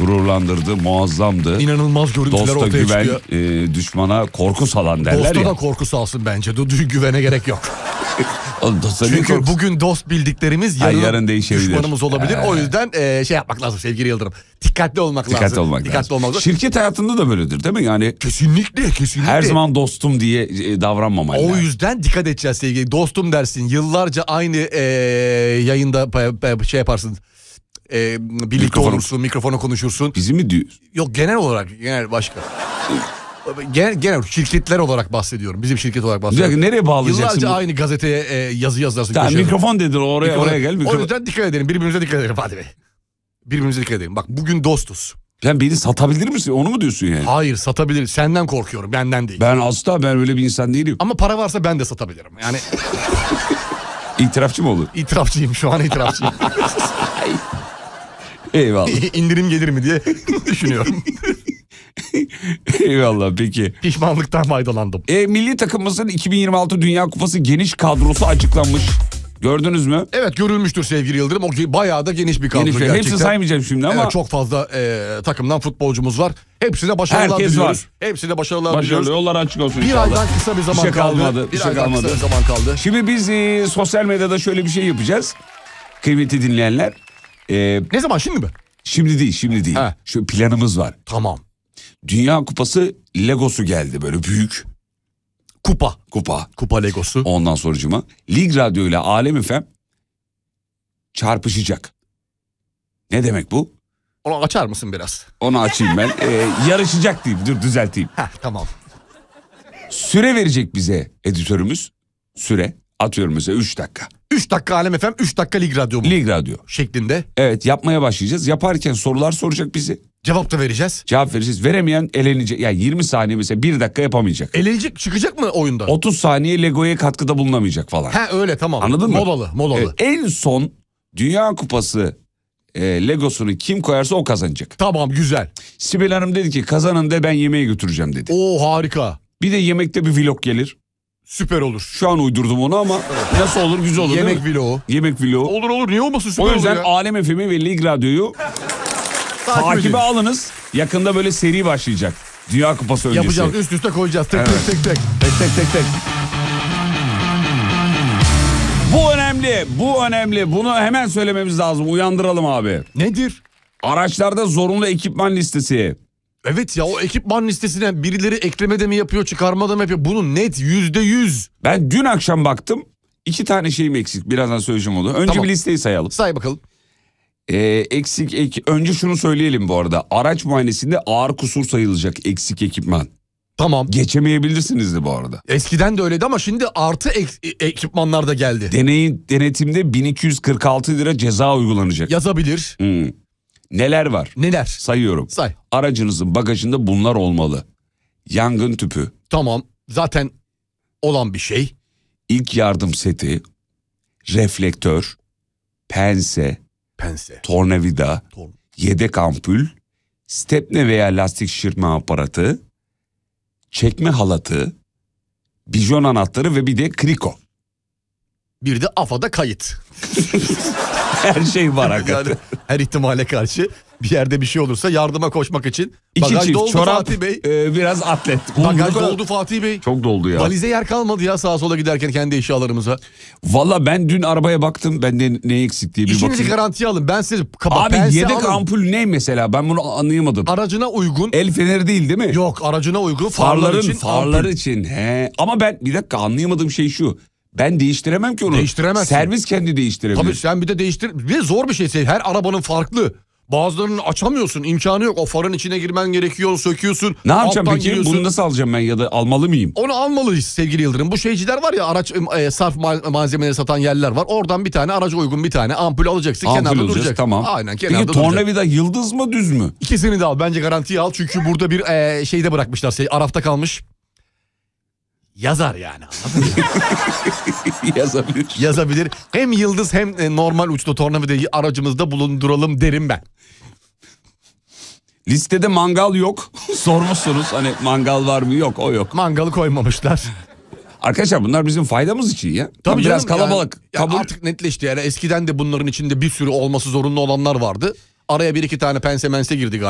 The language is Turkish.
gururlandırdı, muazzamdı. İnanılmaz görüntüler Dosta ortaya güven, çıkıyor. düşmana korku salan derler Dosta ya. da korku salsın bence. Güvene gerek yok. Çünkü bugün dost bildiklerimiz yarın düşmanımız olabilir. O yüzden şey yapmak lazım sevgili Yıldırım. Dikkatli olmak lazım. Dikkatli olmak lazım. Şirket hayatında da böyledir değil mi? Yani kesinlikle. Her zaman dostum diye davranmamalı. O yüzden dikkat edeceğiz sevgili. Dostum dersin. Yıllarca aynı yayında şey yaparsın. Birlikte olursun, mikrofona konuşursun. Bizi mi diyor? Yok, genel olarak, genel başka. Genel şirketler olarak bahsediyorum. Bizim şirket olarak bahsediyorum. Nereye bağlayacaksın? Yıllarca aynı gazeteye yazı yazarsın. Tamam, mikrofon dedin oraya gel. O yüzden dikkat edelim. Birbirimize dikkat edelim Fatih Bey. Birbirimize dikkat edelim. Bak bugün dostuz. Sen beni satabilir misin? Onu mu diyorsun yani? Hayır, satabilir. Senden korkuyorum, benden değil. Ben öyle bir insan değilim. Ama para varsa ben de satabilirim. Yani İtirafçı mı olur? İtirafçıyım, şu an itirafçıyım. Eyvallah. İndirim gelir mi diye düşünüyorum. Eyvallah, peki. Pişmanlıktan faydalandım. Milli takımımızın 2026 Dünya Kupası geniş kadrosu açıklanmış. Gördünüz mü? Evet, görülmüştür sevgili Yıldırım. O bayağı da geniş bir kadro gerçekten. Hepsini saymayacağım şimdi ama. Evet, çok fazla takımdan futbolcumuz var. Hepsine başarılar diliyoruz. Var. Hepsine başarılar diliyoruz. Yollar açık olsun bir inşallah. Aydan kısa bir zaman kaldı. Bir aydan kısa bir zaman kaldı. Şimdi biz sosyal medyada şöyle bir şey yapacağız. Kıymetli dinleyenler. Ne zaman, şimdi mi? Şimdi değil. He. Şu planımız var. Tamam. Dünya Kupası Legosu geldi, böyle büyük. Kupa Legosu. Ondan sonracıma Lig Radyo ile Alem FM çarpışacak. Ne demek bu? Onu açar mısın biraz? Onu açayım ben. Yarışacak diyeyim. Dur düzelteyim. Tamam. Süre verecek bize editörümüz. Süre. Atıyorum mesela 3 dakika. 3 dakika Alem FM, 3 dakika Lig Radyo mu? Lig Radyo. Şeklinde. Evet, yapmaya başlayacağız. Yaparken sorular soracak bizi. Cevap da vereceğiz. Cevap vereceğiz. Veremeyen elenecek. Yani 20 saniye mesela 1 dakika yapamayacak. Elenecek, çıkacak mı oyundan? 30 saniye Lego'ya katkıda bulunamayacak falan. Öyle, tamam. Anladın mı? Modalı. Evet, en son Dünya Kupası Legosunu kim koyarsa o kazanacak. Tamam, güzel. Sibel Hanım dedi ki kazanın de ben yemeğe götüreceğim dedi. Oo, harika. Bir de yemekte bir vlog gelir. Süper olur. Şu an uydurdum onu ama nasıl olur, güzel olur. Yemek vlogu. Yemek vlogu. Olur, niye olmasın, süper olur. O yüzden ya. Alem FM'i ve Lig Radyo'yu takibe alınız. Yakında böyle seri başlayacak. Dünya Kupası öncesi. Yapacağız, üst üste koyacağız. Tek. Tek. Bu önemli. Bunu hemen söylememiz lazım. Uyandıralım abi. Nedir? Araçlarda zorunlu ekipman listesi. Evet ya, o ekipman listesine birileri eklemede mi yapıyor, çıkarmada mı yapıyor? Bunun net %100. Ben dün akşam baktım. 2 tane şeyim eksik. Birazdan söyleyeceğim onu. Önce Tamam. bir listeyi sayalım. Say bakalım. Önce şunu söyleyelim bu arada. Araç muayenesinde ağır kusur sayılacak eksik ekipman. Tamam. Geçemeyebilirsiniz de bu arada. Eskiden de öyleydi ama şimdi artı ekipmanlar da geldi. Denetimde 1246 lira ceza uygulanacak. Yazabilir. Neler var? Neler? Sayıyorum. Say. Aracınızın bagajında bunlar olmalı. Yangın tüpü. Tamam. Zaten olan bir şey. İlk yardım seti. Reflektör. Pense. Tornavida. Yedek ampul. Stepne veya lastik şişirme aparatı. Çekme halatı. Bijon anahtarı ve bir de kriko. Bir de AFA'da kayıt. Her şey var hakikaten. Yani her ihtimale karşı bir yerde bir şey olursa yardıma koşmak için. 2 bagaj çift doldu çorap, Fatih Bey. Biraz atlet. Bagaj doldu Fatih Bey. Çok doldu ya. Valize yer kalmadı ya sağa sola giderken kendi eşyalarımıza. Valla ben dün arabaya baktım. Ben de ne eksik diye bir bakayım. İşinizi garantiye alın. Ben size Abi yedek alın. ampul ne mesela? Ben bunu anlayamadım. Aracına uygun. El feneri değil mi? Yok, aracına uygun. Farlar için. He. Ama ben bir dakika anlayamadığım şey şu. Ben değiştiremem ki onu. Değiştiremezsin. Servis kendi değiştirebilir. Tabii sen bir de değiştir. Bir de zor bir şey. Her arabanın farklı. Bazılarını açamıyorsun. İmkanı yok. O farın içine girmen gerekiyor. Söküyorsun. Ne yapacağım peki? Giriyorsun. Bunu nasıl alacağım ben ya da almalı mıyım? Onu almalıyız sevgili Yıldırım. Bu şeyciler var ya, araç sarf malzemeleri satan yerler var. Oradan bir tane araca uygun bir tane ampul alacaksın. Ampul kenarda alacağız, duracak. tamam. Aynen, kenarda peki duracak. tornavida yıldız mı düz mü? İkisini de al. Bence garantiye al. Çünkü burada bir şeyde bırakmışlar. Arafta kalmış. Yazar yani. Yazabilir. Hem yıldız hem normal uçlu tornavidayı aracımızda bulunduralım derim ben. Listede mangal yok. Sormuşsunuz hani mangal var mı? Yok, o yok. Mangalı koymamışlar. Arkadaşlar bunlar bizim faydamız için ya. Tabii biraz canım, kalabalık. Yani artık netleşti yani. Eskiden de bunların içinde bir sürü olması zorunlu olanlar vardı. Araya bir iki tane pense girdi galiba.